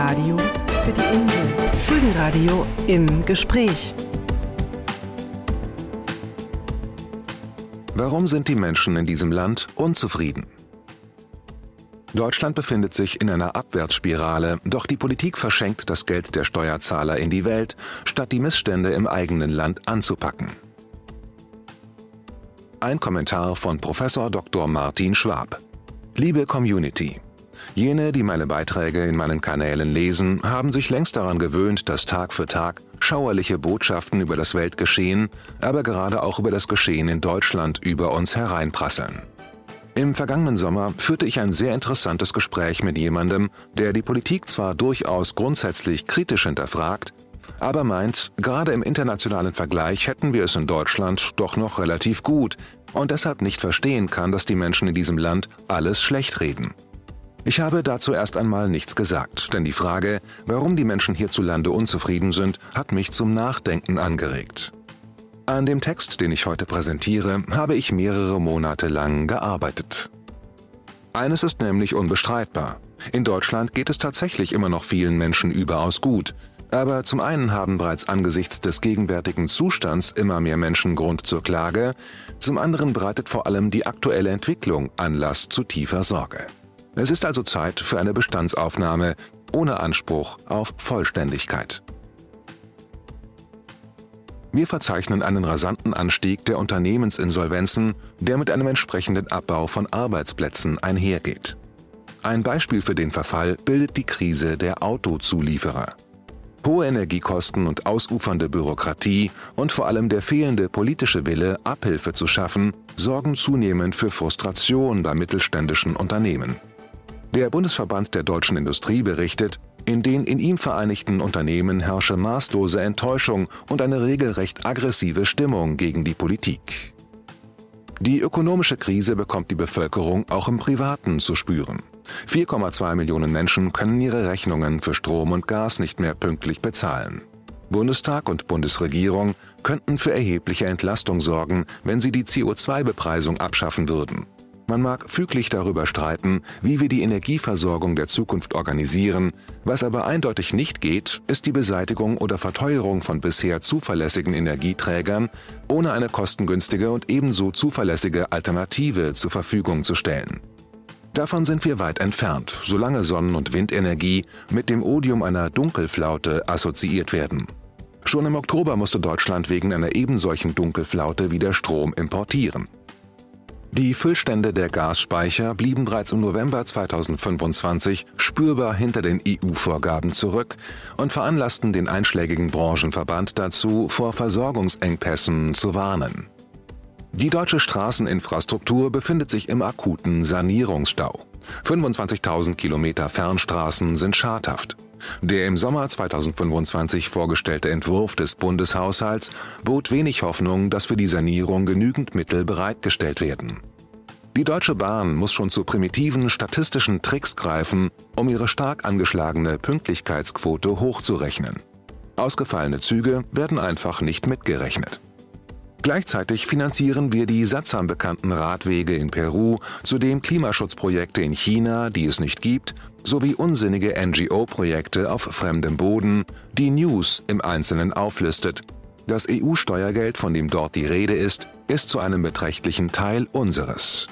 Radio für die Umwelt. Rügenradio im Gespräch. Warum sind die Menschen in diesem Land unzufrieden? Deutschland befindet sich in einer Abwärtsspirale, doch die Politik verschenkt das Geld der Steuerzahler in die Welt, statt die Missstände im eigenen Land anzupacken. Ein Kommentar von Prof. Dr. Martin Schwab. Liebe Community, jene, die meine Beiträge in meinen Kanälen lesen, haben sich längst daran gewöhnt, dass Tag für Tag schauerliche Botschaften über das Weltgeschehen, aber gerade auch über das Geschehen in Deutschland über uns hereinprasseln. Im vergangenen Sommer führte ich ein sehr interessantes Gespräch mit jemandem, der die Politik zwar durchaus grundsätzlich kritisch hinterfragt, aber meint, gerade im internationalen Vergleich hätten wir es in Deutschland doch noch relativ gut und deshalb nicht verstehen kann, dass die Menschen in diesem Land alles schlecht reden. Ich habe dazu erst einmal nichts gesagt, denn die Frage, warum die Menschen hierzulande unzufrieden sind, hat mich zum Nachdenken angeregt. An dem Text, den ich heute präsentiere, habe ich mehrere Monate lang gearbeitet. Eines ist nämlich unbestreitbar. In Deutschland geht es tatsächlich immer noch vielen Menschen überaus gut. Aber zum einen haben bereits angesichts des gegenwärtigen Zustands immer mehr Menschen Grund zur Klage, zum anderen bereitet vor allem die aktuelle Entwicklung Anlass zu tiefer Sorge. Es ist also Zeit für eine Bestandsaufnahme ohne Anspruch auf Vollständigkeit. Wir verzeichnen einen rasanten Anstieg der Unternehmensinsolvenzen, der mit einem entsprechenden Abbau von Arbeitsplätzen einhergeht. Ein Beispiel für den Verfall bildet die Krise der Autozulieferer. Hohe Energiekosten und ausufernde Bürokratie und vor allem der fehlende politische Wille, Abhilfe zu schaffen, sorgen zunehmend für Frustration bei mittelständischen Unternehmen. Der Bundesverband der deutschen Industrie berichtet, in den in ihm vereinigten Unternehmen herrsche maßlose Enttäuschung und eine regelrecht aggressive Stimmung gegen die Politik. Die ökonomische Krise bekommt die Bevölkerung auch im Privaten zu spüren. 4,2 Millionen Menschen können ihre Rechnungen für Strom und Gas nicht mehr pünktlich bezahlen. Bundestag und Bundesregierung könnten für erhebliche Entlastung sorgen, wenn sie die CO2-Bepreisung abschaffen würden. Man mag füglich darüber streiten, wie wir die Energieversorgung der Zukunft organisieren. Was aber eindeutig nicht geht, ist die Beseitigung oder Verteuerung von bisher zuverlässigen Energieträgern, ohne eine kostengünstige und ebenso zuverlässige Alternative zur Verfügung zu stellen. Davon sind wir weit entfernt, solange Sonnen- und Windenergie mit dem Odium einer Dunkelflaute assoziiert werden. Schon im Oktober musste Deutschland wegen einer ebensolchen Dunkelflaute wieder Strom importieren. Die Füllstände der Gasspeicher blieben bereits im November 2025 spürbar hinter den EU-Vorgaben zurück und veranlassten den einschlägigen Branchenverband dazu, vor Versorgungsengpässen zu warnen. Die deutsche Straßeninfrastruktur befindet sich im akuten Sanierungsstau. 25.000 Kilometer Fernstraßen sind schadhaft. Der im Sommer 2025 vorgestellte Entwurf des Bundeshaushalts bot wenig Hoffnung, dass für die Sanierung genügend Mittel bereitgestellt werden. Die Deutsche Bahn muss schon zu primitiven statistischen Tricks greifen, um ihre stark angeschlagene Pünktlichkeitsquote hochzurechnen. Ausgefallene Züge werden einfach nicht mitgerechnet. Gleichzeitig finanzieren wir die sattsam bekannten Radwege in Peru, zudem Klimaschutzprojekte in China, die es nicht gibt, sowie unsinnige NGO-Projekte auf fremdem Boden, die News im Einzelnen auflistet. Das EU-Steuergeld, von dem dort die Rede ist zu einem beträchtlichen Teil unseres.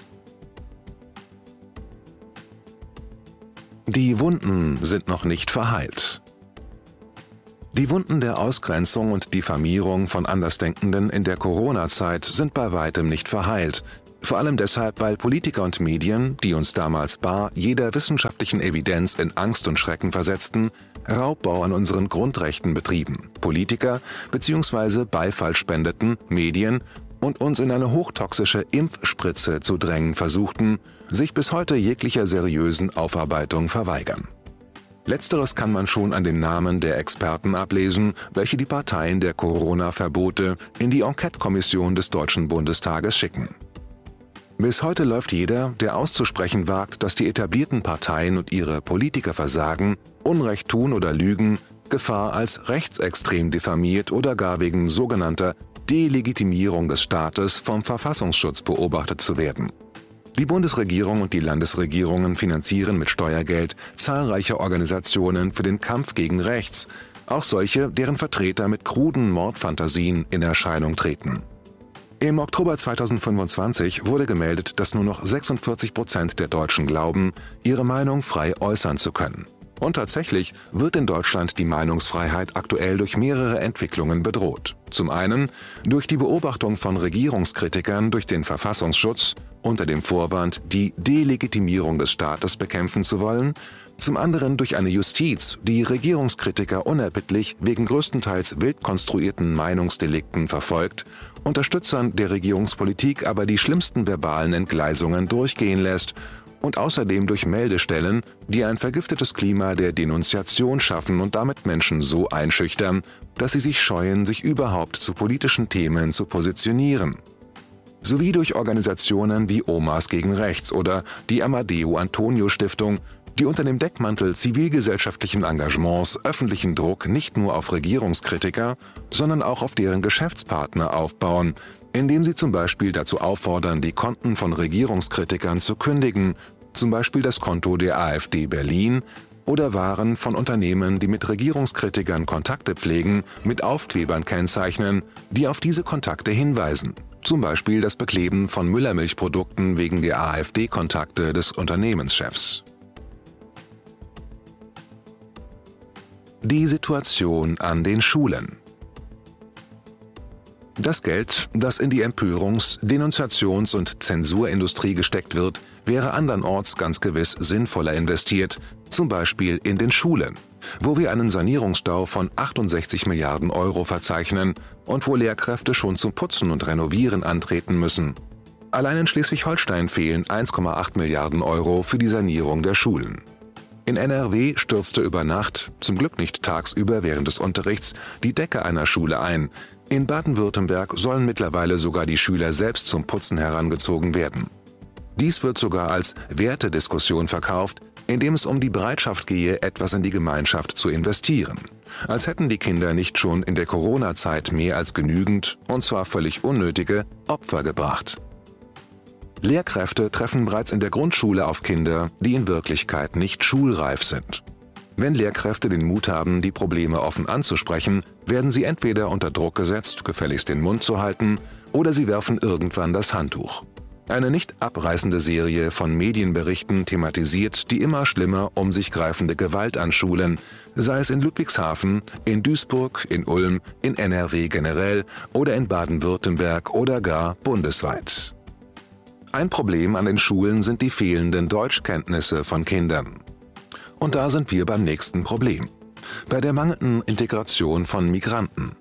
Die Wunden sind noch nicht verheilt. Die Wunden der Ausgrenzung und Diffamierung von Andersdenkenden in der Corona-Zeit sind bei weitem nicht verheilt. Vor allem deshalb, weil Politiker und Medien, die uns damals bar jeder wissenschaftlichen Evidenz in Angst und Schrecken versetzten, Raubbau an unseren Grundrechten betrieben, Politiker bzw. Beifall spendeten, Medien und uns in eine hochtoxische Impfspritze zu drängen versuchten, sich bis heute jeglicher seriösen Aufarbeitung verweigern. Letzteres kann man schon an den Namen der Experten ablesen, welche die Parteien der Corona-Verbote in die Enquete-Kommission des Deutschen Bundestages schicken. Bis heute läuft jeder, der auszusprechen wagt, dass die etablierten Parteien und ihre Politiker versagen, Unrecht tun oder lügen, Gefahr als rechtsextrem diffamiert oder gar wegen sogenannter Delegitimierung des Staates vom Verfassungsschutz beobachtet zu werden. Die Bundesregierung und die Landesregierungen finanzieren mit Steuergeld zahlreiche Organisationen für den Kampf gegen Rechts, auch solche, deren Vertreter mit kruden Mordfantasien in Erscheinung treten. Im Oktober 2025 wurde gemeldet, dass nur noch 46% der Deutschen glauben, ihre Meinung frei äußern zu können. Und tatsächlich wird in Deutschland die Meinungsfreiheit aktuell durch mehrere Entwicklungen bedroht. Zum einen durch die Beobachtung von Regierungskritikern durch den Verfassungsschutz unter dem Vorwand, die Delegitimierung des Staates bekämpfen zu wollen, zum anderen durch eine Justiz, die Regierungskritiker unerbittlich wegen größtenteils wild konstruierten Meinungsdelikten verfolgt, Unterstützern der Regierungspolitik aber die schlimmsten verbalen Entgleisungen durchgehen lässt und außerdem durch Meldestellen, die ein vergiftetes Klima der Denunziation schaffen und damit Menschen so einschüchtern, dass sie sich scheuen, sich überhaupt zu politischen Themen zu positionieren. Sowie durch Organisationen wie Omas gegen Rechts oder die Amadeo Antonio Stiftung, die unter dem Deckmantel zivilgesellschaftlichen Engagements öffentlichen Druck nicht nur auf Regierungskritiker, sondern auch auf deren Geschäftspartner aufbauen, indem sie zum Beispiel dazu auffordern, die Konten von Regierungskritikern zu kündigen, zum Beispiel das Konto der AfD Berlin, oder Waren von Unternehmen, die mit Regierungskritikern Kontakte pflegen, mit Aufklebern kennzeichnen, die auf diese Kontakte hinweisen. Zum Beispiel das Bekleben von Müllermilchprodukten wegen der AfD-Kontakte des Unternehmenschefs. Die Situation an den Schulen. Das Geld, das in die Empörungs-, Denunziations- und Zensurindustrie gesteckt wird, wäre andernorts ganz gewiss sinnvoller investiert, zum Beispiel in den Schulen, wo wir einen Sanierungsstau von 68 Milliarden Euro verzeichnen und wo Lehrkräfte schon zum Putzen und Renovieren antreten müssen. Allein in Schleswig-Holstein fehlen 1,8 Milliarden Euro für die Sanierung der Schulen. In NRW stürzte über Nacht, zum Glück nicht tagsüber während des Unterrichts, die Decke einer Schule ein. In Baden-Württemberg sollen mittlerweile sogar die Schüler selbst zum Putzen herangezogen werden. Dies wird sogar als Wertediskussion verkauft, indem es um die Bereitschaft gehe, etwas in die Gemeinschaft zu investieren. Als hätten die Kinder nicht schon in der Corona-Zeit mehr als genügend, und zwar völlig unnötige, Opfer gebracht. Lehrkräfte treffen bereits in der Grundschule auf Kinder, die in Wirklichkeit nicht schulreif sind. Wenn Lehrkräfte den Mut haben, die Probleme offen anzusprechen, werden sie entweder unter Druck gesetzt, gefälligst den Mund zu halten, oder sie werfen irgendwann das Handtuch. Eine nicht abreißende Serie von Medienberichten thematisiert die immer schlimmer um sich greifende Gewalt an Schulen, sei es in Ludwigshafen, in Duisburg, in Ulm, in NRW generell oder in Baden-Württemberg oder gar bundesweit. Ein Problem an den Schulen sind die fehlenden Deutschkenntnisse von Kindern. Und da sind wir beim nächsten Problem: bei der mangelnden Integration von Migranten.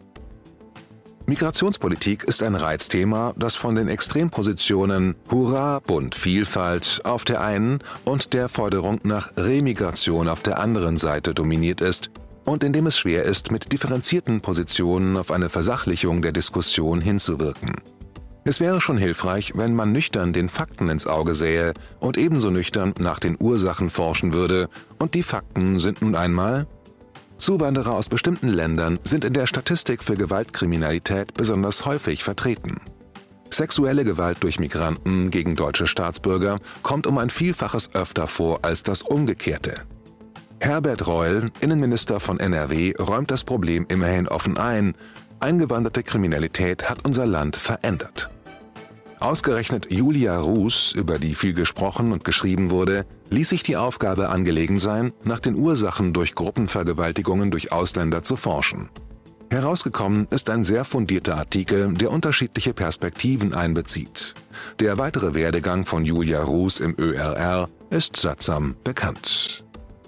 Migrationspolitik ist ein Reizthema, das von den Extrempositionen Hurra, Bunt, Vielfalt auf der einen und der Forderung nach Remigration auf der anderen Seite dominiert ist und in dem es schwer ist, mit differenzierten Positionen auf eine Versachlichung der Diskussion hinzuwirken. Es wäre schon hilfreich, wenn man nüchtern den Fakten ins Auge sähe und ebenso nüchtern nach den Ursachen forschen würde, und die Fakten sind nun einmal: Zuwanderer aus bestimmten Ländern sind in der Statistik für Gewaltkriminalität besonders häufig vertreten. Sexuelle Gewalt durch Migranten gegen deutsche Staatsbürger kommt um ein Vielfaches öfter vor als das Umgekehrte. Herbert Reul, Innenminister von NRW, räumt das Problem immerhin offen ein: Eingewanderte Kriminalität hat unser Land verändert. Ausgerechnet Julia Ruß, über die viel gesprochen und geschrieben wurde, ließ sich die Aufgabe angelegen sein, nach den Ursachen durch Gruppenvergewaltigungen durch Ausländer zu forschen. Herausgekommen ist ein sehr fundierter Artikel, der unterschiedliche Perspektiven einbezieht. Der weitere Werdegang von Julia Ruß im ÖRR ist sattsam bekannt.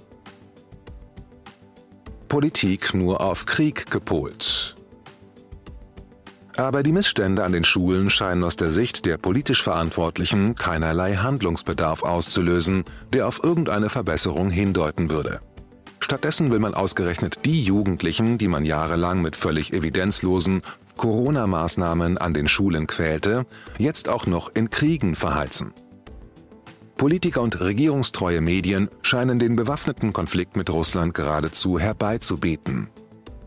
Politik nur auf Krieg gepolt. Aber die Missstände an den Schulen scheinen aus der Sicht der politisch Verantwortlichen keinerlei Handlungsbedarf auszulösen, der auf irgendeine Verbesserung hindeuten würde. Stattdessen will man ausgerechnet die Jugendlichen, die man jahrelang mit völlig evidenzlosen Corona-Maßnahmen an den Schulen quälte, jetzt auch noch in Kriegen verheizen. Politiker und regierungstreue Medien scheinen den bewaffneten Konflikt mit Russland geradezu herbeizubeten.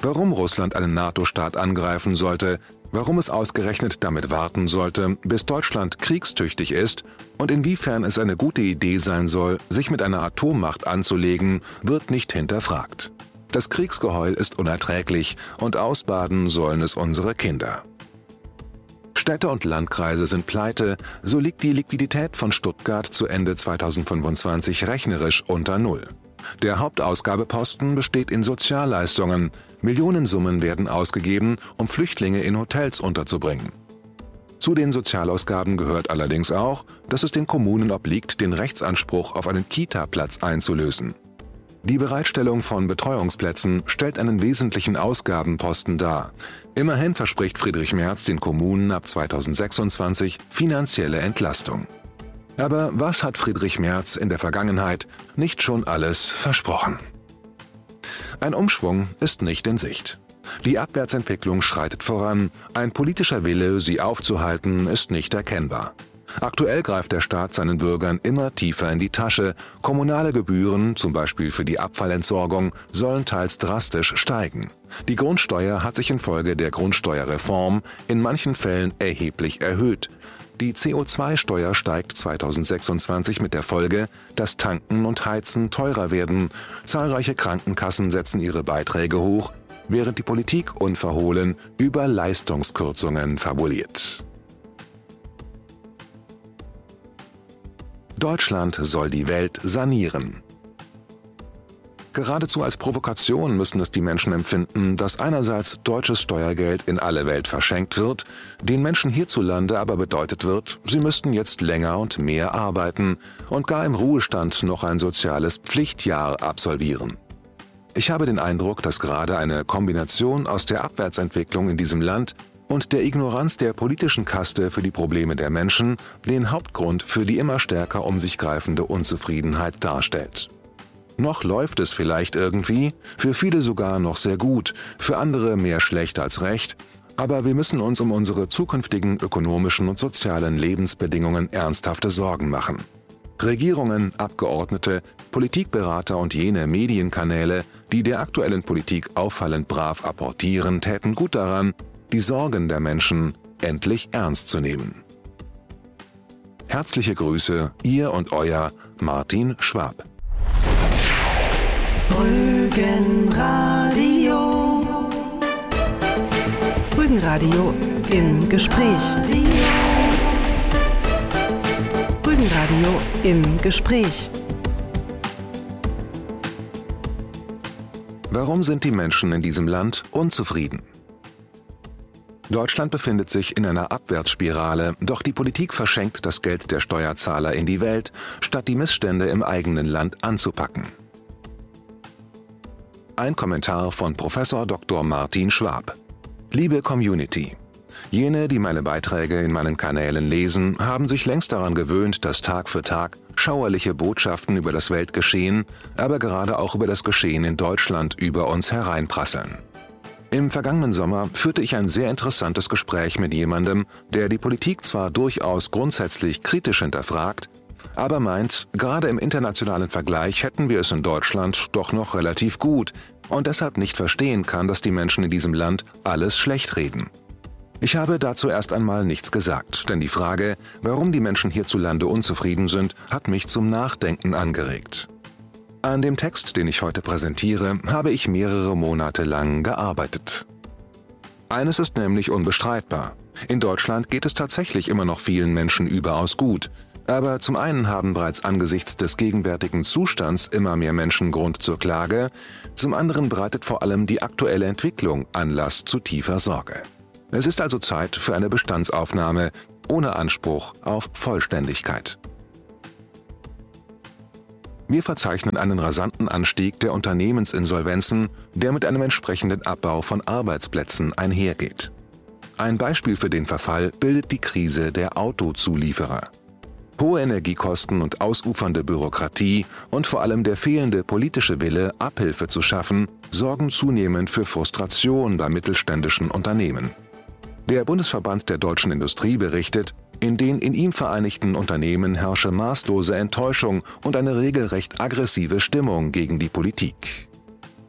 Warum Russland einen NATO-Staat angreifen sollte, warum es ausgerechnet damit warten sollte, bis Deutschland kriegstüchtig ist und inwiefern es eine gute Idee sein soll, sich mit einer Atommacht anzulegen, wird nicht hinterfragt. Das Kriegsgeheul ist unerträglich und ausbaden sollen es unsere Kinder. Städte und Landkreise sind pleite, so liegt die Liquidität von Stuttgart zu Ende 2025 rechnerisch unter Null. Der Hauptausgabeposten besteht in Sozialleistungen. Millionensummen werden ausgegeben, um Flüchtlinge in Hotels unterzubringen. Zu den Sozialausgaben gehört allerdings auch, dass es den Kommunen obliegt, den Rechtsanspruch auf einen Kita-Platz einzulösen. Die Bereitstellung von Betreuungsplätzen stellt einen wesentlichen Ausgabenposten dar. Immerhin verspricht Friedrich Merz den Kommunen ab 2026 finanzielle Entlastung. Aber was hat Friedrich Merz in der Vergangenheit nicht schon alles versprochen? Ein Umschwung ist nicht in Sicht. Die Abwärtsentwicklung schreitet voran, ein politischer Wille, sie aufzuhalten, ist nicht erkennbar. Aktuell greift der Staat seinen Bürgern immer tiefer in die Tasche. Kommunale Gebühren, zum Beispiel für die Abfallentsorgung, sollen teils drastisch steigen. Die Grundsteuer hat sich infolge der Grundsteuerreform in manchen Fällen erheblich erhöht. Die CO2-Steuer steigt 2026 mit der Folge, dass Tanken und Heizen teurer werden. Zahlreiche Krankenkassen setzen ihre Beiträge hoch, während die Politik unverhohlen über Leistungskürzungen fabuliert. Deutschland soll die Welt sanieren. Geradezu als Provokation müssen es die Menschen empfinden, dass einerseits deutsches Steuergeld in alle Welt verschenkt wird, den Menschen hierzulande aber bedeutet wird, sie müssten jetzt länger und mehr arbeiten und gar im Ruhestand noch ein soziales Pflichtjahr absolvieren. Ich habe den Eindruck, dass gerade eine Kombination aus der Abwärtsentwicklung in diesem Land und der Ignoranz der politischen Kaste für die Probleme der Menschen den Hauptgrund für die immer stärker um sich greifende Unzufriedenheit darstellt. Noch läuft es vielleicht irgendwie, für viele sogar noch sehr gut, für andere mehr schlecht als recht, aber wir müssen uns um unsere zukünftigen ökonomischen und sozialen Lebensbedingungen ernsthafte Sorgen machen. Regierungen, Abgeordnete, Politikberater und jene Medienkanäle, die der aktuellen Politik auffallend brav apportieren, täten gut daran, die Sorgen der Menschen endlich ernst zu nehmen. Herzliche Grüße, Ihr und Euer Martin Schwab. Rügenradio. Rügenradio im Gespräch. Rügenradio im Gespräch. Warum sind die Menschen in diesem Land unzufrieden? Deutschland befindet sich in einer Abwärtsspirale, doch die Politik verschenkt das Geld der Steuerzahler in die Welt, statt die Missstände im eigenen Land anzupacken. Ein Kommentar von Prof. Dr. Martin Schwab. Liebe Community, jene, die meine Beiträge in meinen Kanälen lesen, haben sich längst daran gewöhnt, dass Tag für Tag schauerliche Botschaften über das Weltgeschehen, aber gerade auch über das Geschehen in Deutschland über uns hereinprasseln. Im vergangenen Sommer führte ich ein sehr interessantes Gespräch mit jemandem, der die Politik zwar durchaus grundsätzlich kritisch hinterfragt, aber meint, gerade im internationalen Vergleich hätten wir es in Deutschland doch noch relativ gut und deshalb nicht verstehen kann, dass die Menschen in diesem Land alles schlecht reden. Ich habe dazu erst einmal nichts gesagt, denn die Frage, warum die Menschen hierzulande unzufrieden sind, hat mich zum Nachdenken angeregt. An dem Text, den ich heute präsentiere, habe ich mehrere Monate lang gearbeitet. Eines ist nämlich unbestreitbar. In Deutschland geht es tatsächlich immer noch vielen Menschen überaus gut. Aber zum einen haben bereits angesichts des gegenwärtigen Zustands immer mehr Menschen Grund zur Klage, zum anderen bereitet vor allem die aktuelle Entwicklung Anlass zu tiefer Sorge. Es ist also Zeit für eine Bestandsaufnahme ohne Anspruch auf Vollständigkeit. Wir verzeichnen einen rasanten Anstieg der Unternehmensinsolvenzen, der mit einem entsprechenden Abbau von Arbeitsplätzen einhergeht. Ein Beispiel für den Verfall bildet die Krise der Autozulieferer. Hohe Energiekosten und ausufernde Bürokratie und vor allem der fehlende politische Wille, Abhilfe zu schaffen, sorgen zunehmend für Frustration bei mittelständischen Unternehmen. Der Bundesverband der deutschen Industrie berichtet, in den in ihm vereinigten Unternehmen herrsche maßlose Enttäuschung und eine regelrecht aggressive Stimmung gegen die Politik.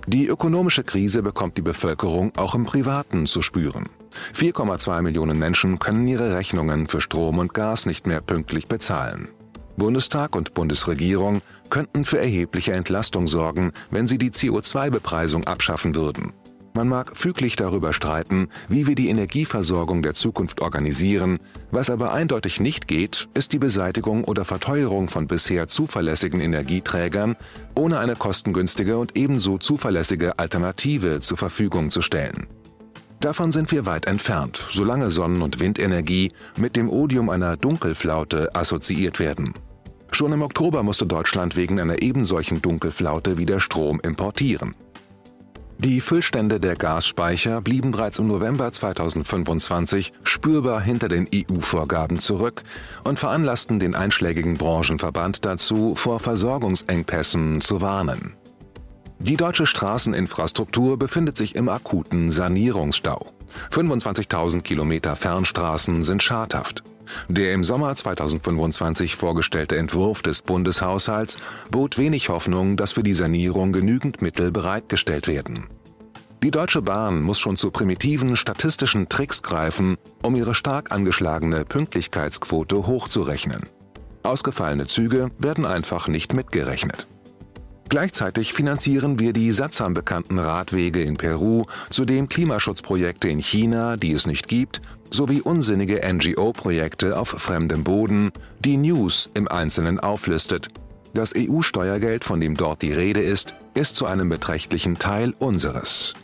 Die ökonomische Krise bekommt die Bevölkerung auch im Privaten zu spüren. 4,2 Millionen Menschen können ihre Rechnungen für Strom und Gas nicht mehr pünktlich bezahlen. Bundestag und Bundesregierung könnten für erhebliche Entlastung sorgen, wenn sie die CO2-Bepreisung abschaffen würden. Man mag füglich darüber streiten, wie wir die Energieversorgung der Zukunft organisieren. Was aber eindeutig nicht geht, ist die Beseitigung oder Verteuerung von bisher zuverlässigen Energieträgern, ohne eine kostengünstige und ebenso zuverlässige Alternative zur Verfügung zu stellen. Davon sind wir weit entfernt, solange Sonnen- und Windenergie mit dem Odium einer Dunkelflaute assoziiert werden. Schon im Oktober musste Deutschland wegen einer ebensolchen Dunkelflaute wieder Strom importieren. Die Füllstände der Gasspeicher blieben bereits im November 2025 spürbar hinter den EU-Vorgaben zurück und veranlassten den einschlägigen Branchenverband dazu, vor Versorgungsengpässen zu warnen. Die deutsche Straßeninfrastruktur befindet sich im akuten Sanierungsstau. 25.000 Kilometer Fernstraßen sind schadhaft. Der im Sommer 2025 vorgestellte Entwurf des Bundeshaushalts bot wenig Hoffnung, dass für die Sanierung genügend Mittel bereitgestellt werden. Die Deutsche Bahn muss schon zu primitiven statistischen Tricks greifen, um ihre stark angeschlagene Pünktlichkeitsquote hochzurechnen. Ausgefallene Züge werden einfach nicht mitgerechnet. Gleichzeitig finanzieren wir die sattsam bekannten Radwege in Peru, zudem Klimaschutzprojekte in China, die es nicht gibt, sowie unsinnige NGO-Projekte auf fremdem Boden, die News im Einzelnen auflistet. Das EU-Steuergeld, von dem dort die Rede ist zu einem beträchtlichen Teil unseres.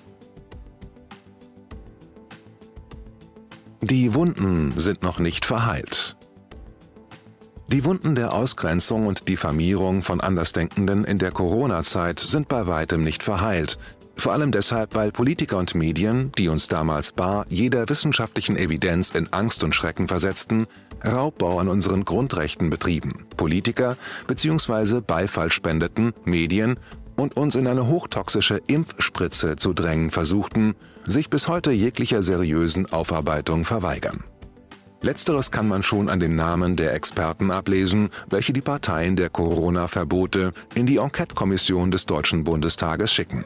Die Wunden sind noch nicht verheilt. Die Wunden der Ausgrenzung und Diffamierung von Andersdenkenden in der Corona-Zeit sind bei weitem nicht verheilt. Vor allem deshalb, weil Politiker und Medien, die uns damals bar jeder wissenschaftlichen Evidenz in Angst und Schrecken versetzten, Raubbau an unseren Grundrechten betrieben, Politiker bzw. Beifall spendeten, Medien und uns in eine hochtoxische Impfspritze zu drängen versuchten, sich bis heute jeglicher seriösen Aufarbeitung verweigern. Letzteres kann man schon an den Namen der Experten ablesen, welche die Parteien der Corona-Verbote in die Enquete-Kommission des Deutschen Bundestages schicken.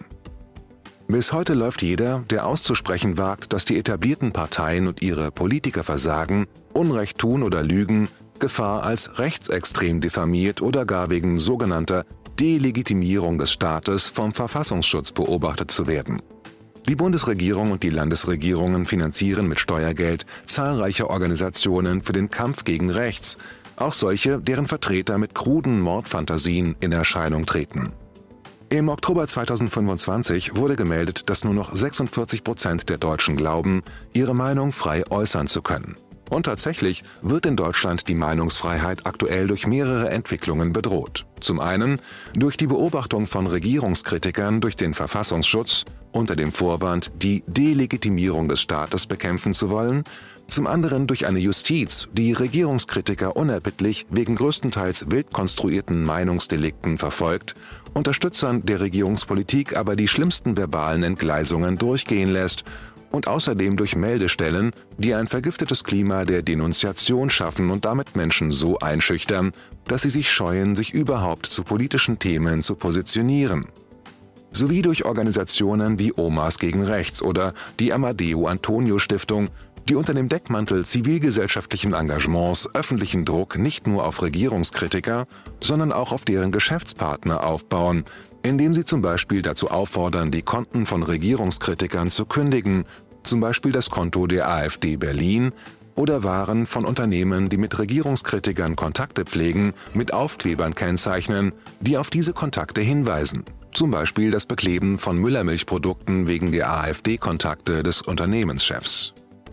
Bis heute läuft jeder, der auszusprechen wagt, dass die etablierten Parteien und ihre Politiker versagen, Unrecht tun oder lügen, Gefahr als rechtsextrem diffamiert oder gar wegen sogenannter Delegitimierung des Staates vom Verfassungsschutz beobachtet zu werden. Die Bundesregierung und die Landesregierungen finanzieren mit Steuergeld zahlreiche Organisationen für den Kampf gegen rechts, auch solche, deren Vertreter mit kruden Mordfantasien in Erscheinung treten. Im Oktober 2025 wurde gemeldet, dass nur noch 46% der Deutschen glauben, ihre Meinung frei äußern zu können. Und tatsächlich wird in Deutschland die Meinungsfreiheit aktuell durch mehrere Entwicklungen bedroht. Zum einen durch die Beobachtung von Regierungskritikern durch den Verfassungsschutz unter dem Vorwand, die Delegitimierung des Staates bekämpfen zu wollen, zum anderen durch eine Justiz, die Regierungskritiker unerbittlich wegen größtenteils wild konstruierten Meinungsdelikten verfolgt, Unterstützern der Regierungspolitik aber die schlimmsten verbalen Entgleisungen durchgehen lässt, und außerdem durch Meldestellen, die ein vergiftetes Klima der Denunziation schaffen und damit Menschen so einschüchtern, dass sie sich scheuen, sich überhaupt zu politischen Themen zu positionieren. Sowie durch Organisationen wie Omas gegen Rechts oder die Amadeo Antonio Stiftung, die unter dem Deckmantel zivilgesellschaftlichen Engagements öffentlichen Druck nicht nur auf Regierungskritiker, sondern auch auf deren Geschäftspartner aufbauen, indem sie zum Beispiel dazu auffordern, die Konten von Regierungskritikern zu kündigen, zum Beispiel das Konto der AfD Berlin, oder Waren von Unternehmen, die mit Regierungskritikern Kontakte pflegen, mit Aufklebern kennzeichnen, die auf diese Kontakte hinweisen. Zum Beispiel das Bekleben von Müllermilchprodukten wegen der AfD-Kontakte des Unternehmenschefs.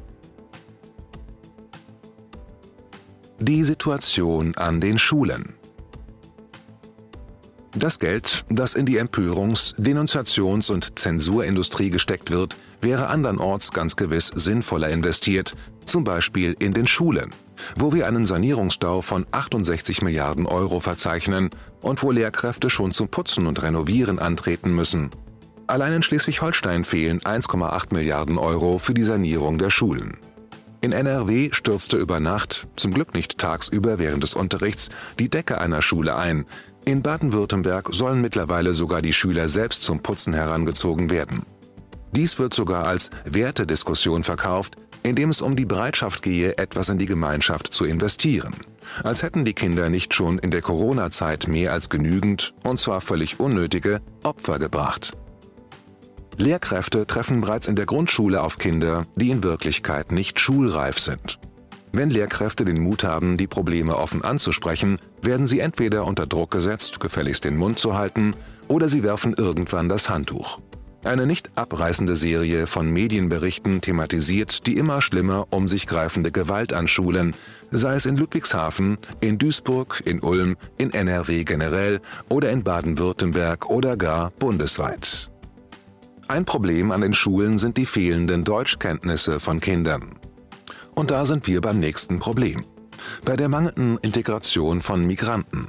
Die Situation an den Schulen. Das Geld, das in die Empörungs-, Denunziations- und Zensurindustrie gesteckt wird, wäre andernorts ganz gewiss sinnvoller investiert, zum Beispiel in den Schulen, wo wir einen Sanierungsstau von 68 Milliarden Euro verzeichnen und wo Lehrkräfte schon zum Putzen und Renovieren antreten müssen. Allein in Schleswig-Holstein fehlen 1,8 Milliarden Euro für die Sanierung der Schulen. In NRW stürzte über Nacht, zum Glück nicht tagsüber während des Unterrichts, die Decke einer Schule ein. In Baden-Württemberg sollen mittlerweile sogar die Schüler selbst zum Putzen herangezogen werden. Dies wird sogar als Wertediskussion verkauft, indem es um die Bereitschaft gehe, etwas in die Gemeinschaft zu investieren. Als hätten die Kinder nicht schon in der Corona-Zeit mehr als genügend, und zwar völlig unnötige, Opfer gebracht. Lehrkräfte treffen bereits in der Grundschule auf Kinder, die in Wirklichkeit nicht schulreif sind. Wenn Lehrkräfte den Mut haben, die Probleme offen anzusprechen, werden sie entweder unter Druck gesetzt, gefälligst den Mund zu halten, oder sie werfen irgendwann das Handtuch. Eine nicht abreißende Serie von Medienberichten thematisiert die immer schlimmer um sich greifende Gewalt an Schulen, sei es in Ludwigshafen, in Duisburg, in Ulm, in NRW generell oder in Baden-Württemberg oder gar bundesweit. Ein Problem an den Schulen sind die fehlenden Deutschkenntnisse von Kindern. Und da sind wir beim nächsten Problem: bei der mangelnden Integration von Migranten.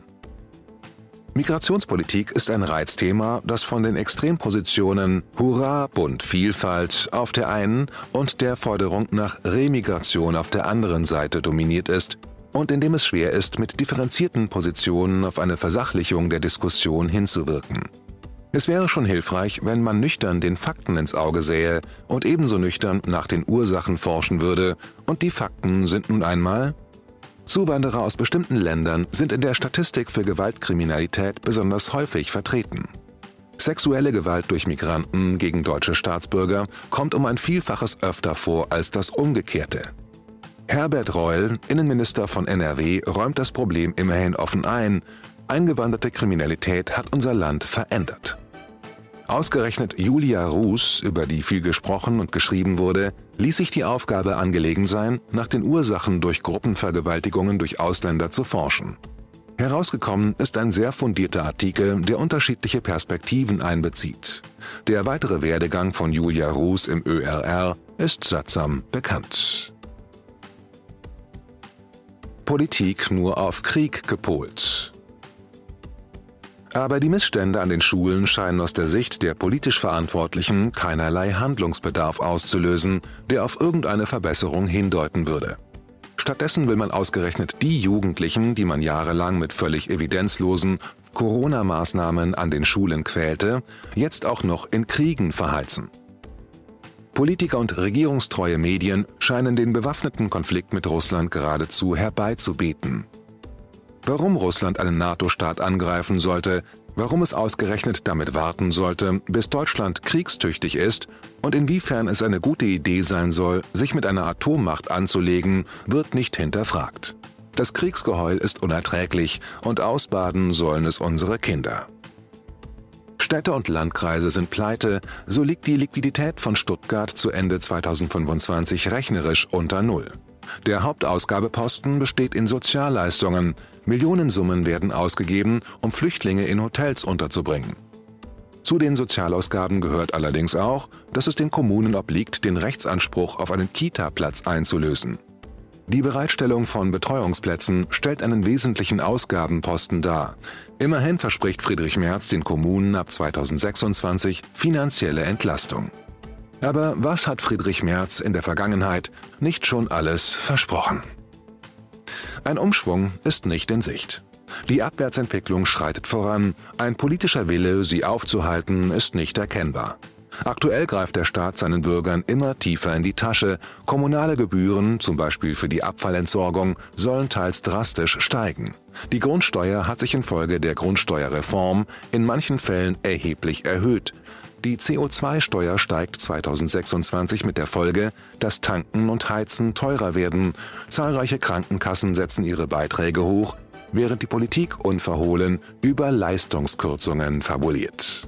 Migrationspolitik ist ein Reizthema, das von den Extrempositionen Hurra, bunt, Vielfalt auf der einen und der Forderung nach Remigration auf der anderen Seite dominiert ist und in dem es schwer ist, mit differenzierten Positionen auf eine Versachlichung der Diskussion hinzuwirken. Es wäre schon hilfreich, wenn man nüchtern den Fakten ins Auge sähe und ebenso nüchtern nach den Ursachen forschen würde, und die Fakten sind nun einmal: Zuwanderer aus bestimmten Ländern sind in der Statistik für Gewaltkriminalität besonders häufig vertreten. Sexuelle Gewalt durch Migranten gegen deutsche Staatsbürger kommt um ein Vielfaches öfter vor als das Umgekehrte. Herbert Reul, Innenminister von NRW, räumt das Problem immerhin offen ein: Eingewanderte Kriminalität hat unser Land verändert. Ausgerechnet Julia Ruß, über die viel gesprochen und geschrieben wurde, ließ sich die Aufgabe angelegen sein, nach den Ursachen durch Gruppenvergewaltigungen durch Ausländer zu forschen. Herausgekommen ist ein sehr fundierter Artikel, der unterschiedliche Perspektiven einbezieht. Der weitere Werdegang von Julia Ruß im ÖRR ist sattsam bekannt. Politik nur auf Krieg gepolt. Aber die Missstände an den Schulen scheinen aus der Sicht der politisch Verantwortlichen keinerlei Handlungsbedarf auszulösen, der auf irgendeine Verbesserung hindeuten würde. Stattdessen will man ausgerechnet die Jugendlichen, die man jahrelang mit völlig evidenzlosen Corona-Maßnahmen an den Schulen quälte, jetzt auch noch in Kriegen verheizen. Politiker und regierungstreue Medien scheinen den bewaffneten Konflikt mit Russland geradezu herbeizubeten. Warum Russland einen NATO-Staat angreifen sollte, warum es ausgerechnet damit warten sollte, bis Deutschland kriegstüchtig ist und inwiefern es eine gute Idee sein soll, sich mit einer Atommacht anzulegen, wird nicht hinterfragt. Das Kriegsgeheul ist unerträglich und ausbaden sollen es unsere Kinder. Städte und Landkreise sind pleite, so liegt die Liquidität von Stuttgart zu Ende 2025 rechnerisch unter Null. Der Hauptausgabeposten besteht in Sozialleistungen. Millionensummen werden ausgegeben, um Flüchtlinge in Hotels unterzubringen. Zu den Sozialausgaben gehört allerdings auch, dass es den Kommunen obliegt, den Rechtsanspruch auf einen Kita-Platz einzulösen. Die Bereitstellung von Betreuungsplätzen stellt einen wesentlichen Ausgabenposten dar. Immerhin verspricht Friedrich Merz den Kommunen ab 2026 finanzielle Entlastung. Aber was hat Friedrich Merz in der Vergangenheit nicht schon alles versprochen? Ein Umschwung ist nicht in Sicht. Die Abwärtsentwicklung schreitet voran, ein politischer Wille, sie aufzuhalten, ist nicht erkennbar. Aktuell greift der Staat seinen Bürgern immer tiefer in die Tasche. Kommunale Gebühren, zum Beispiel für die Abfallentsorgung, sollen teils drastisch steigen. Die Grundsteuer hat sich infolge der Grundsteuerreform in manchen Fällen erheblich erhöht. Die CO2-Steuer steigt 2026 mit der Folge, dass Tanken und Heizen teurer werden. Zahlreiche Krankenkassen setzen ihre Beiträge hoch, während die Politik unverhohlen über Leistungskürzungen fabuliert.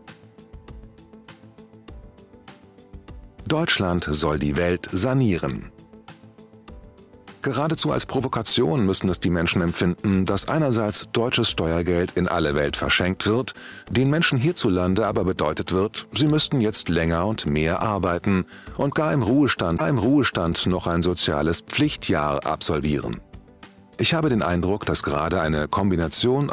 Deutschland soll die Welt sanieren. Geradezu als Provokation müssen es die Menschen empfinden, dass einerseits deutsches Steuergeld in alle Welt verschenkt wird, den Menschen hierzulande aber bedeutet wird, sie müssten jetzt länger und mehr arbeiten und gar im Ruhestand noch ein soziales Pflichtjahr absolvieren. Ich habe den Eindruck, dass gerade eine Kombination